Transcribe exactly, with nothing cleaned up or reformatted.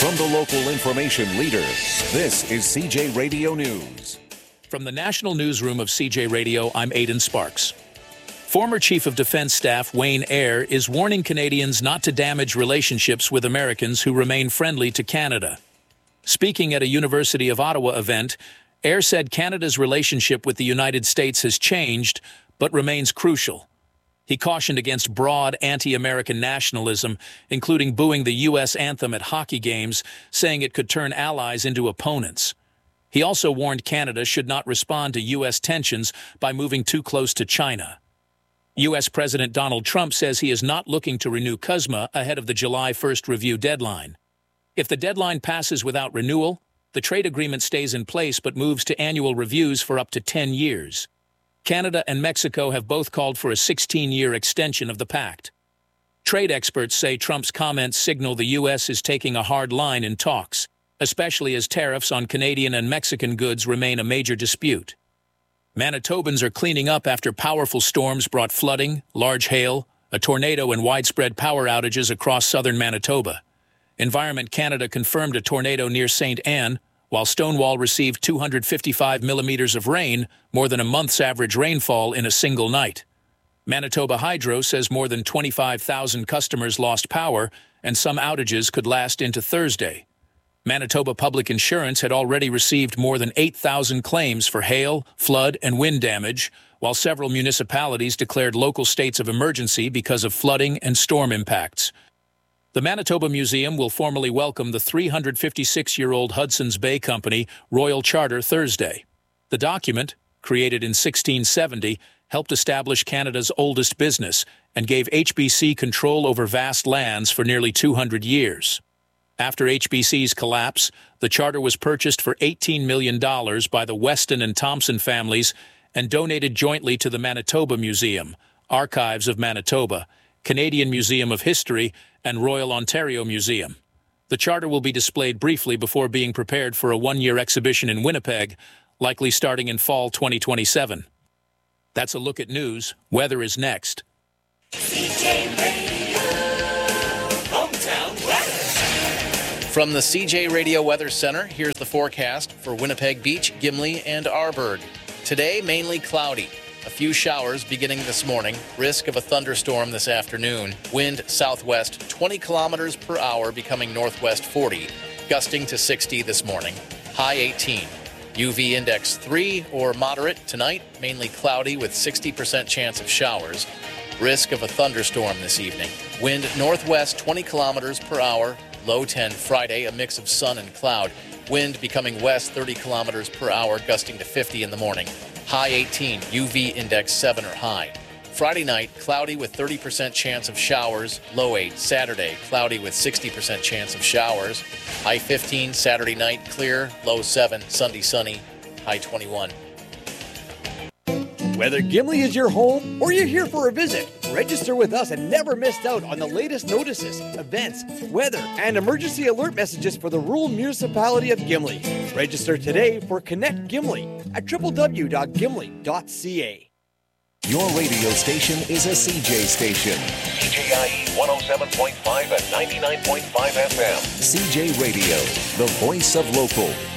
From the local information leader, this is C J Radio News. From the National Newsroom of C J Radio, I'm Aidan Sparks. Former Chief of Defense Staff Wayne Eyre is warning Canadians not to damage relationships with Americans who remain friendly to Canada. Speaking at a University of Ottawa event, Eyre said Canada's relationship with the United States has changed, but remains crucial. He cautioned against broad anti-American nationalism, including booing the U S anthem at hockey games, saying it could turn allies into opponents. He also warned Canada should not respond to U S tensions by moving too close to China. U S President Donald Trump says he is not looking to renew C U S M A ahead of the July first review deadline. If the deadline passes without renewal, the trade agreement stays in place but moves to annual reviews for up to ten years. Canada and Mexico have both called for a sixteen-year extension of the pact. Trade experts say Trump's comments signal the U S is taking a hard line in talks, especially as tariffs on Canadian and Mexican goods remain a major dispute. Manitobans are cleaning up after powerful storms brought flooding, large hail, a tornado, and widespread power outages across southern Manitoba. Environment Canada confirmed a tornado near Saint Anne, while Stonewall received two hundred fifty-five millimeters of rain, more than a month's average rainfall in a single night. Manitoba Hydro says more than twenty-five thousand customers lost power, and some outages could last into Thursday. Manitoba Public Insurance had already received more than eight thousand claims for hail, flood, and wind damage, while several municipalities declared local states of emergency because of flooding and storm impacts. The Manitoba Museum will formally welcome the three hundred fifty-six-year-old Hudson's Bay Company Royal Charter Thursday. The document, created in sixteen seventy, helped establish Canada's oldest business and gave H B C control over vast lands for nearly two hundred years. After H B C's collapse, the charter was purchased for eighteen million dollars by the Weston and Thompson families and donated jointly to the Manitoba Museum, Archives of Manitoba, Canadian Museum of History, and Royal Ontario Museum. The charter will be displayed briefly before being prepared for a one-year exhibition in Winnipeg, likely starting in fall twenty twenty-seven. That's a look at news. Weather is next. C J Radio, hometown weather. From the C J Radio Weather Center, here's the forecast for Winnipeg Beach, Gimli, and Arborg. Today, mainly cloudy. A few showers beginning this morning. Risk of a thunderstorm this afternoon. Wind southwest twenty kilometers per hour, becoming northwest forty. Gusting to sixty this morning. High eighteen. U V index three or moderate tonight. Mainly cloudy with sixty percent chance of showers. Risk of a thunderstorm this evening. Wind northwest twenty kilometers per hour. Low ten Friday. A mix of sun and cloud. Wind becoming west thirty kilometers per hour. Gusting to fifty in the morning. High eighteen, U V index seven or high. Friday night, cloudy with thirty percent chance of showers, low eight. Saturday, cloudy with sixty percent chance of showers. High fifteen, Saturday night, clear, low seven. Sunday sunny, high twenty-one. Whether Gimli is your home or you're here for a visit, register with us and never miss out on the latest notices, events, weather, and emergency alert messages for the rural municipality of Gimli. Register today for Connect Gimli at w w w dot gimli dot c a. Your radio station is a C J station. C J I E one oh seven point five and ninety-nine point five F M. C J Radio, the voice of local.